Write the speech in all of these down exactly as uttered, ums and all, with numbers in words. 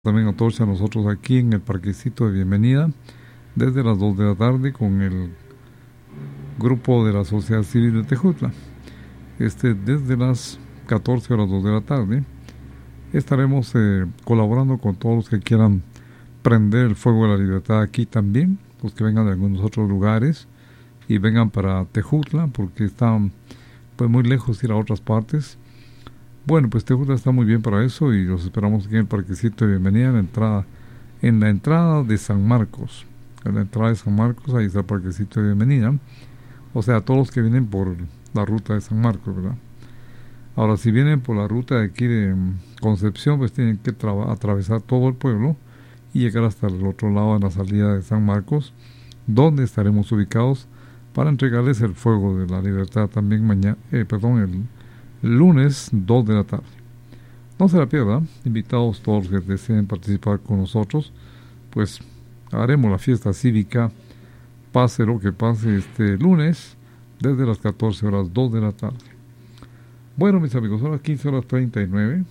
También a todos a nosotros aquí en el parquecito de bienvenida desde las dos de la tarde con el grupo de la Sociedad Civil de Tejutla. Este, desde las catorce horas dos de la tarde estaremos eh, colaborando con todos los que quieran prender el fuego de la libertad aquí también, los que vengan de algunos otros lugares y vengan para Tejutla porque están pues muy lejos ir a otras partes. Bueno, pues Tejutla está muy bien para eso y los esperamos aquí en el parquecito de bienvenida en la entrada, en la entrada de San Marcos. En la entrada de San Marcos, ahí está el parquecito de bienvenida. O sea, todos los que vienen por la ruta de San Marcos, ¿verdad? Ahora, si vienen por la ruta de aquí de Concepción, pues tienen que tra- atravesar todo el pueblo y llegar hasta el otro lado de la salida de San Marcos, donde estaremos ubicados para entregarles el fuego de la libertad también mañana, eh, perdón, el El lunes dos de la tarde. No se la pierda, invitados todos los que deseen participar con nosotros, pues haremos la fiesta cívica, pase lo que pase este lunes, desde las catorce horas dos de la tarde. Bueno, mis amigos, son las quince horas treinta y nueve.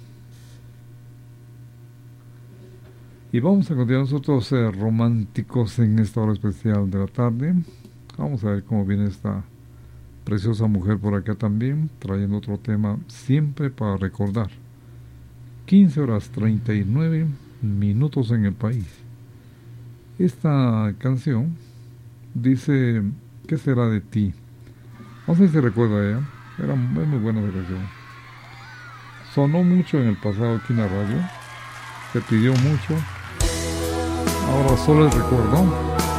Y vamos a continuar nosotros eh, románticos en esta hora especial de la tarde. Vamos a ver cómo viene esta preciosa mujer por acá también, trayendo otro tema siempre para recordar. quince horas treinta y nueve minutos en el país. Esta canción dice, ¿qué será de ti? No sé si se recuerda a ella, era muy, muy buena esa canción. Sonó mucho en el pasado aquí en la radio, se pidió mucho, ahora solo el recuerdo.